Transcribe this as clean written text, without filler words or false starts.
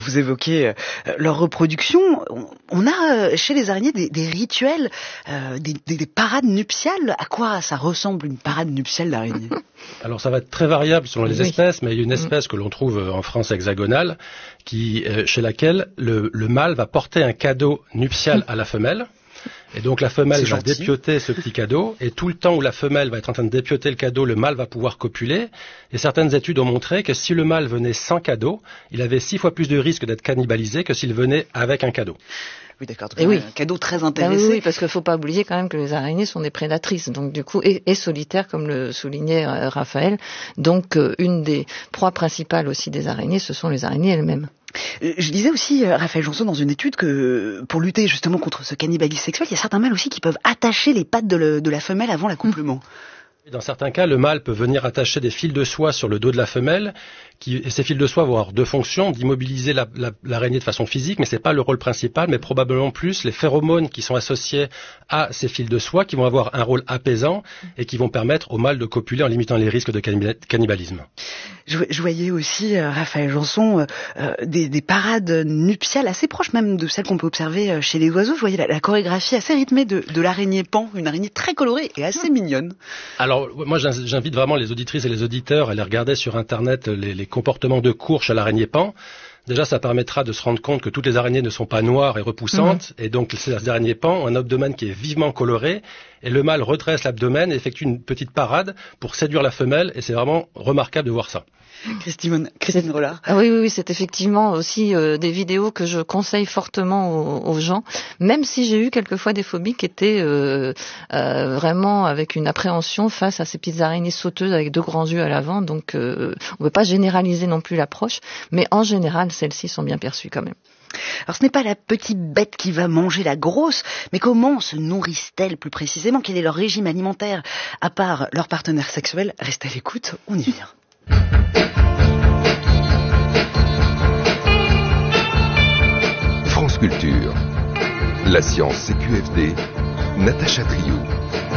Vous évoquez leur reproduction. On a chez les araignées des rituels, des parades nuptiales. À quoi ça ressemble une parade nuptiale d'araignée ? Alors ça va être très variable selon les espèces, mais il y a une espèce que l'on trouve en France hexagonale, chez laquelle le mâle va porter un cadeau nuptial à la femelle. Et donc la femelle va dépioter ce petit cadeau, et tout le temps où la femelle va être en train de dépioter le cadeau, le mâle va pouvoir copuler. Et certaines études ont montré que si le mâle venait sans cadeau, il avait 6 fois plus de risque d'être cannibalisé que s'il venait avec un cadeau. Oui, d'accord. Un cadeau très intéressant. Oui, parce qu'il faut pas oublier quand même que les araignées sont des prédatrices, donc du coup, et solitaires, comme le soulignait Raphaël. Donc, une des proies principales aussi des araignées, ce sont les araignées elles-mêmes. Je disais aussi, Raphaël Janson, dans une étude que pour lutter justement contre ce cannibalisme sexuel, il y a certains mâles aussi qui peuvent attacher les pattes de la femelle avant l'accouplement. Dans certains cas, le mâle peut venir attacher des fils de soie sur le dos de la femelle, et ces fils de soie vont avoir 2 fonctions, d'immobiliser l'araignée de façon physique, mais c'est pas le rôle principal, mais probablement plus les phéromones qui sont associés à ces fils de soie, qui vont avoir un rôle apaisant et qui vont permettre au mâle de copuler en limitant les risques de cannibalisme. Je voyais aussi, Raphaël Janson, des parades nuptiales assez proches même de celles qu'on peut observer chez les oiseaux. Je voyais la chorégraphie assez rythmée de l'araignée pan, une araignée très colorée et assez mignonne. Alors, moi, j'invite vraiment les auditrices et les auditeurs à aller regarder sur Internet les comportements de courge à l'araignée pan. Déjà, ça permettra de se rendre compte que toutes les araignées ne sont pas noires et repoussantes, et donc ces araignées pan ont un abdomen qui est vivement coloré, et le mâle redresse l'abdomen et effectue une petite parade pour séduire la femelle, et c'est vraiment remarquable de voir ça. Christine Rollard. Oui, c'est effectivement aussi des vidéos que je conseille fortement aux gens, même si j'ai eu quelquefois des phobies qui étaient vraiment avec une appréhension face à ces petites araignées sauteuses avec 2 grands yeux à l'avant, donc on ne peut pas généraliser non plus l'approche, mais en général celles-ci sont bien perçues quand même. Alors ce n'est pas la petite bête qui va manger la grosse, mais comment se nourrissent-elles plus précisément ? Quel est leur régime alimentaire ? À part leur partenaire sexuel, restez à l'écoute, on y vient. France Culture. La science CQFD. Natacha Trio.